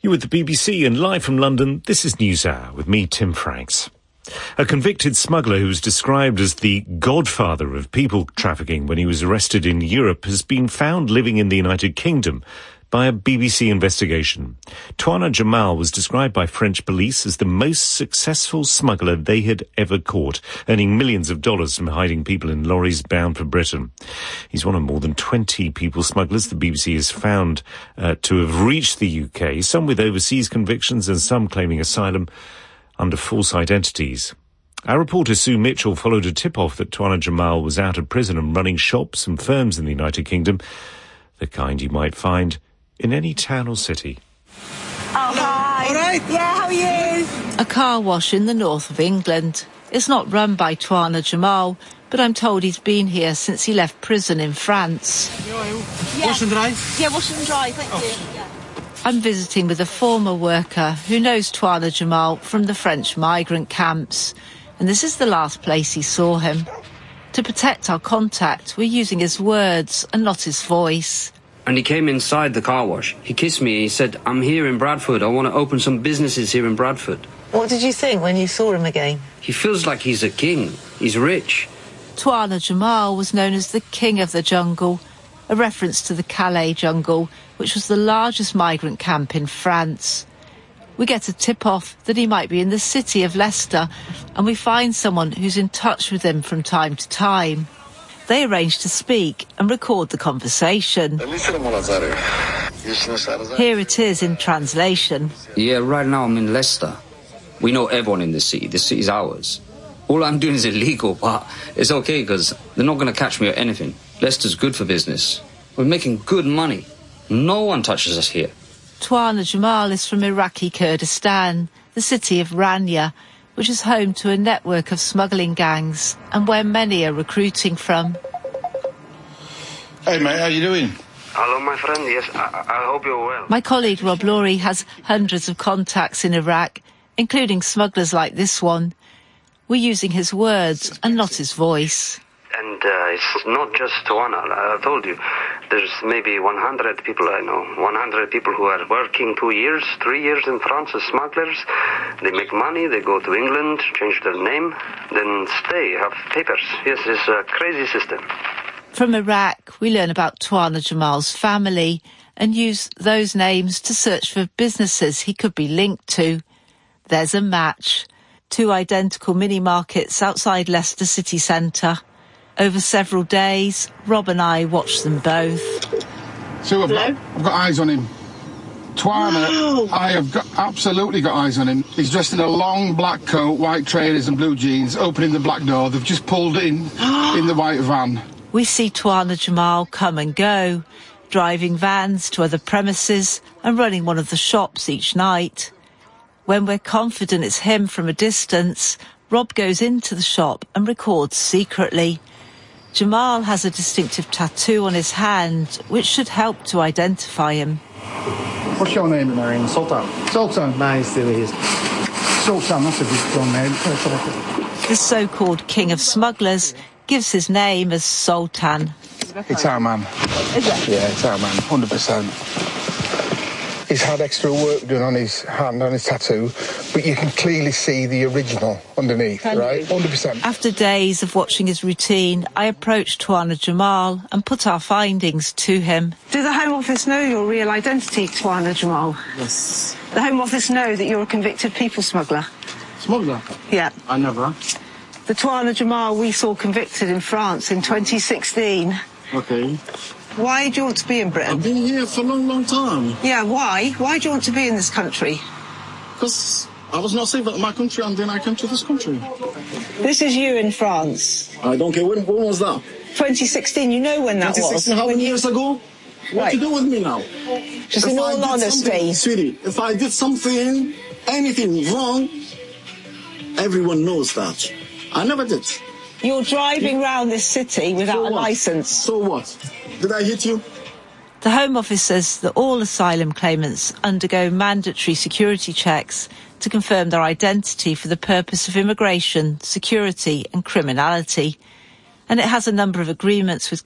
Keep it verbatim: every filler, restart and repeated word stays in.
You're with the B B C and live from London, this is NewsHour with me, Tim Franks. A convicted smuggler who was described as the godfather of people trafficking when he was arrested in Europe has been found living in the United Kingdom by a B B C investigation. Touana Jamal was described by French police as the most successful smuggler they had ever caught, earning millions of dollars from hiding people in lorries bound for Britain. He's one of more than twenty people smugglers the B B C has found uh, to have reached the U K, some with overseas convictions and some claiming asylum under false identities. Our reporter Sue Mitchell followed a tip-off that Touana Jamal was out of prison and running shops and firms in the United Kingdom, the kind you might find in any town or city. Oh, hi. All right? Yeah, how are you? A car wash in the north of England. It's not run by Touana Jamal, but I'm told he's been here since he left prison in France. Yeah. Wash and dry? Yeah, wash and dry, thank Oh. you. Yeah. I'm visiting with a former worker who knows Touana Jamal from the French migrant camps, and this is the last place he saw him. To protect our contact, we're using his words and not his voice. And he came inside the car wash. He kissed me. He said, I'm here in Bradford. I want to open some businesses here in Bradford. What did you think when you saw him again? He feels like he's a king. He's rich. Touana Jamal was known as the King of the Jungle, a reference to the Calais jungle, which was the largest migrant camp in France. We get a tip-off that he might be in the city of Leicester, and we find someone who's in touch with him from time to time. They arrange to speak and record the conversation. Here it is in translation. Yeah, right now I'm in Leicester. We know everyone in the city. The city's ours. All I'm doing is illegal, but it's okay because they're not going to catch me or anything. Leicester's good for business. We're making good money. No one touches us here. Touana Jamal is from Iraqi Kurdistan, the city of Rania, which is home to a network of smuggling gangs and where many are recruiting from. Hey, mate, how you doing? Hello, my friend. Yes, I, I hope you're well. My colleague Rob Laurie has hundreds of contacts in Iraq, including smugglers like this one. We're using his words and not his voice. And uh, it's not just Touana. I told you, there's maybe one hundred people I know. one hundred people who are working two years, three years in France as smugglers. They make money, they go to England, change their name, then stay, have papers. Yes, it's a crazy system. From Iraq, we learn about Touana Jamal's family and use those names to search for businesses he could be linked to. There's a match. Two identical mini-markets outside Leicester city centre. Over several days, Rob and I watched them both. So I've got, I've got eyes on him. Touana, I have got, absolutely got eyes on him. He's dressed in a long black coat, white trainers and blue jeans, opening the black door. They've just pulled in, in the white van. We see Touana Jamal come and go, driving vans to other premises and running one of the shops each night. When we're confident it's him from a distance, Rob goes into the shop and records secretly. Jamal has a distinctive tattoo on his hand, which should help to identify him. What's your name, Marion? Sultan. Sultan. Nice to meet you. Sultan, that's a good strong name. The so-called king of smugglers gives his name as Sultan. It's our man. Is it? Yeah, it's our man, one hundred percent. He's had extra work done on his hand, on his tattoo, but you can clearly see the original underneath, can right? You? one hundred percent. After days of watching his routine, I approached Touana Jamal and put our findings to him. Do the Home Office know your real identity, Touana Jamal? Yes. The Home Office know that you're a convicted people smuggler? Smuggler? Yeah. I never. The Touana Jamal we saw convicted in France in twenty sixteen. Okay. Why do you want to be in Britain? I've been here for a long, long time. Yeah, why? Why do you want to be in this country? Because I was not safe at my country and then I came to this country. This is you in France. I don't care. When, when was that? twenty sixteen, you know when that twenty sixteen, was. how when many you... years ago? What Right. you do with me now? Just if in I all did honesty. Sweetie, if I did something, anything wrong, everyone knows that. I never did. You're driving round this city without So a what? licence. So what? Did I hit you? The Home Office says that all asylum claimants undergo mandatory security checks to confirm their identity for the purpose of immigration, security and criminality. And it has a number of agreements with